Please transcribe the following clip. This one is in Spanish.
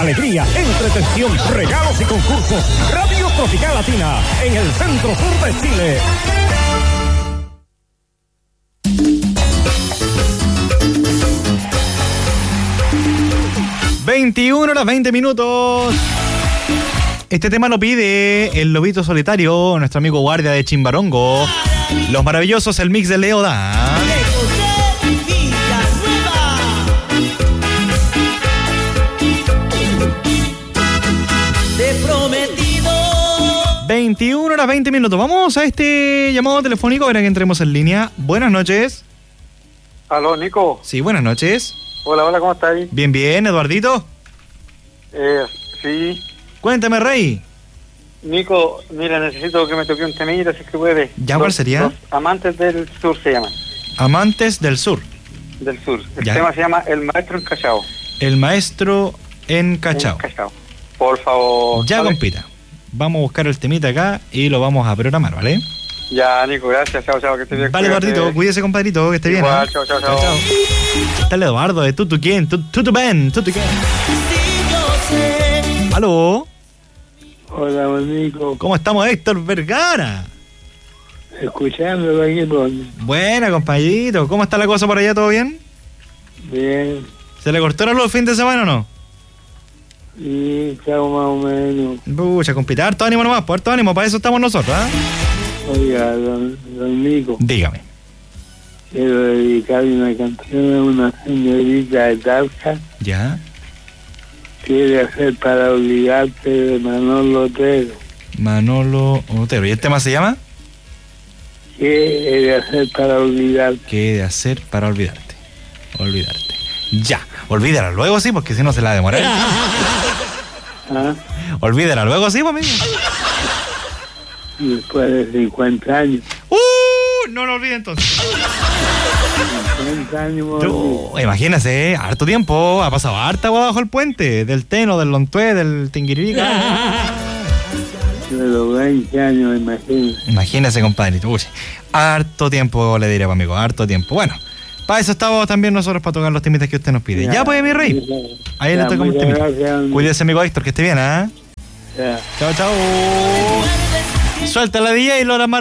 alegría, entretención, regalos y concursos. Radio Tropical Latina, en el centro sur de Chile. (21:20). Este tema lo pide el Lobito Solitario, nuestro amigo Guardia de Chimbarongo. Los maravillosos, el mix de Leo Dan. 21:20. Vamos a este llamado telefónico para que entremos en línea. Buenas noches. Aló, Nico. Sí, buenas noches. Hola, ¿cómo estás? Bien, Eduardito. Sí. Cuéntame, Rey. Nico, mira, necesito que me toque un temita, si es que puede. ¿Ya cuál sería? Los Amantes del Sur se llaman. Amantes del Sur. Del Sur. El Ya. tema se llama El Maestro en Cachao. El Maestro en Cachao. Por favor. Ya, ¿vale? compita. Vamos a buscar el temita acá y lo vamos a programar, ¿vale? Ya, Nico, gracias. Chao, que esté bien. Vale, Eduardito, cuídese, compadrito, que esté bien. Igual, chao. Está el Eduardo de Tutu quién, Tutu Ben, Tutu quién. ¿Aló? Hola, Nico. ¿Cómo estamos, Héctor Vergara? Escuchándolo aquí, Buena, compañito. ¿Cómo está la cosa por allá? ¿Todo bien? bien. ¿Se le cortó la luz el fin de semana o no? Sí, chao, más o menos. Pucha, compita, harto ánimo nomás, pues harto ánimo, para eso estamos nosotros, ¿ah? Oiga, don Nico, Dígame. quiero dedicarle una canción a una señorita de Talca. ¿Ya? Quiere hacer para olvidarte de Manolo Otero. Manolo Otero. ¿Y el tema se llama? ¿Qué he de hacer para olvidarte? ¿Qué he de hacer para olvidarte? Olvidarte. Ya. Olvídala luego, sí, porque si no se la demora. ¿Ah? Olvídala luego, sí, pues, amigo. Después de 50 años. No lo olvide entonces. 50 años, Imagínese, harto tiempo. Ha pasado harta agua bajo el puente. Del Teno, del Lontué, del Tinguiririca. de los 20 años, imagínese. Imagínese, compadrito. Uy, harto tiempo le diré, amigo. Harto tiempo. Bueno, para eso estamos también nosotros, para tocar los temitas que usted nos pide. Ya pues, mi rey. Ahí le tocamos el temita. Cuídese, amigo Héctor, que esté bien, ¿ah? Ya. Chao. Suelta la DJ y Lola Mara.